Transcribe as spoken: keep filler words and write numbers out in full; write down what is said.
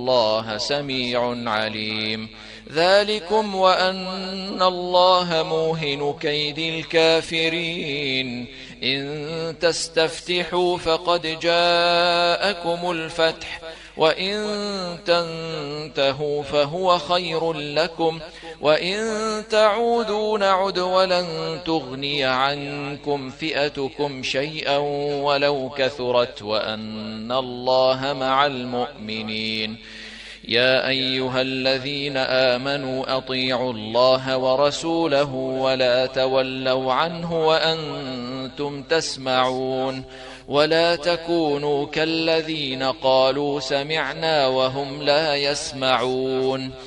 الله سميع عليم. ذلكم وأن الله موهن كيد الكافرين. إن تستفتحوا فقد جاءكم الفتح، وإن تنتهوا فهو خير لكم، وإن تعودوا نعد ولن تغني عنكم فئتكم شيئا ولو كثرت، وأن الله مع المؤمنين. يا أيها الذين آمنوا أطيعوا الله ورسوله ولا تولوا عنه وأنتم تسمعون. ولا تكونوا كالذين قالوا سمعنا وهم لا يسمعون.